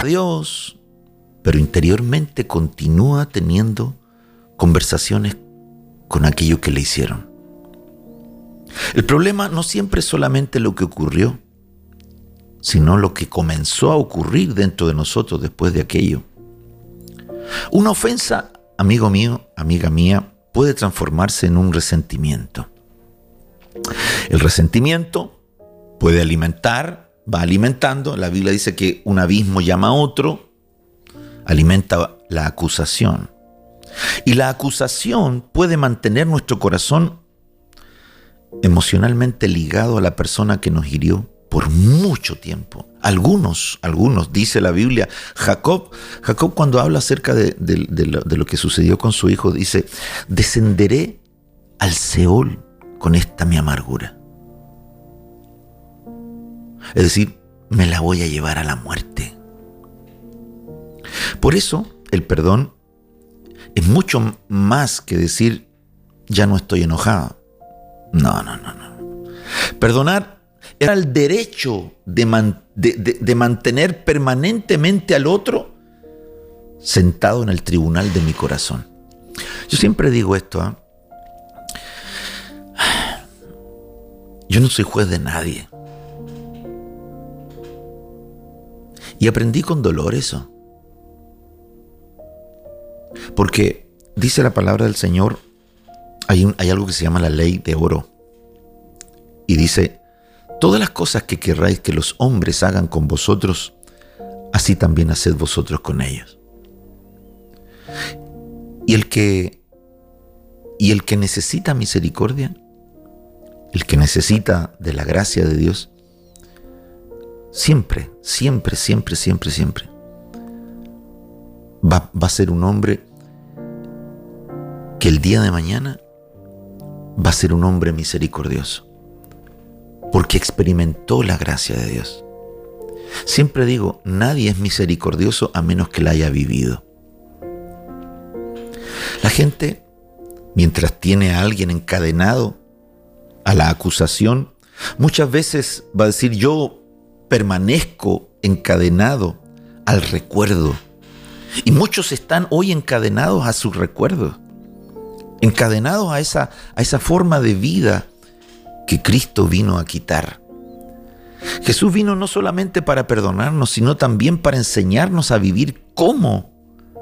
Dios, pero interiormente continúa teniendo conversaciones con aquello que le hicieron. El problema no siempre es solamente lo que ocurrió, sino lo que comenzó a ocurrir dentro de nosotros después de aquello. Una ofensa, amigo mío, amiga mía, puede transformarse en un resentimiento. El resentimiento puede alimentar, va alimentando. La Biblia dice que un abismo llama a otro, alimenta la acusación. Y la acusación puede mantener nuestro corazón emocionalmente ligado a la persona que nos hirió por mucho tiempo. Algunos, dice la Biblia, Jacob cuando habla acerca de lo que sucedió con su hijo, dice: descenderé al Seol con esta mi amargura. Es decir, me la voy a llevar a la muerte. Por eso, el perdón es mucho más que decir: ya no estoy enojado. No. Perdonar era el derecho de mantener permanentemente al otro sentado en el tribunal de mi corazón. Yo siempre digo esto, yo no soy juez de nadie. Y aprendí con dolor eso. Porque dice la palabra del Señor, hay algo que se llama la ley de oro. Y dice: todas las cosas que querráis que los hombres hagan con vosotros, así también haced vosotros con ellos. Y el que necesita misericordia, el que necesita de la gracia de Dios, siempre va a ser un hombre que el día de mañana va a ser un hombre misericordioso, porque experimentó la gracia de Dios. Siempre digo, nadie es misericordioso a menos que la haya vivido. La gente, mientras tiene a alguien encadenado a la acusación, muchas veces va a decir: yo permanezco encadenado al recuerdo. Y muchos están hoy encadenados a sus recuerdos, encadenados a esa forma de vida que Cristo vino a quitar. Jesús vino no solamente para perdonarnos, sino también para enseñarnos a vivir cómo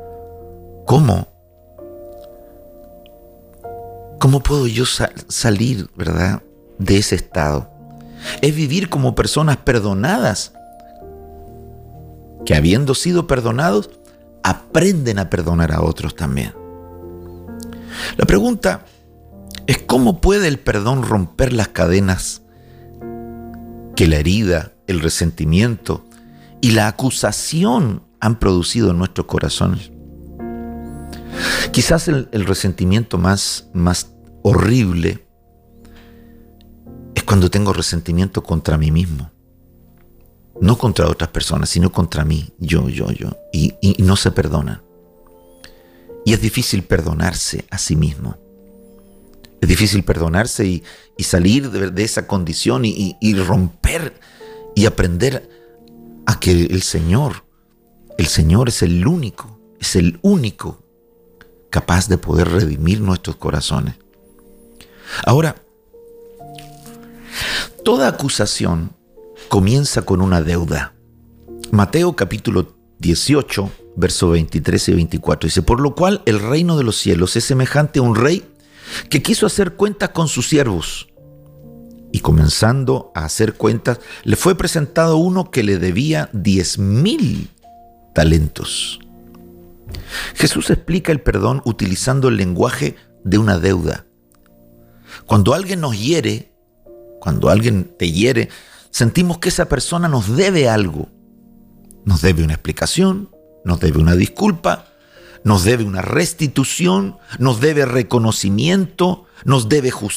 puedo yo salir, ¿verdad?, de ese estado. Es vivir como personas perdonadas, que habiendo sido perdonados, aprenden a perdonar a otros también. La pregunta es: ¿cómo puede el perdón romper las cadenas que la herida, el resentimiento y la acusación han producido en nuestros corazones? Quizás el resentimiento más horrible es cuando tengo resentimiento contra mí mismo. No contra otras personas, sino contra mí, yo. Y no se perdonan. Y es difícil perdonarse a sí mismo. Es difícil perdonarse y salir de esa condición y romper y aprender a que el Señor es el único capaz de poder redimir nuestros corazones. Ahora, toda acusación comienza con una deuda. Mateo capítulo 18, versos 23 y 24 dice: por lo cual el reino de los cielos es semejante a un rey que quiso hacer cuentas con sus siervos. Y comenzando a hacer cuentas, le fue presentado uno que le debía 10,000 talentos. Jesús explica el perdón utilizando el lenguaje de una deuda. Cuando alguien nos hiere, cuando alguien te hiere, sentimos que esa persona nos debe algo. Nos debe una explicación, nos debe una disculpa, nos debe una restitución, nos debe reconocimiento, nos debe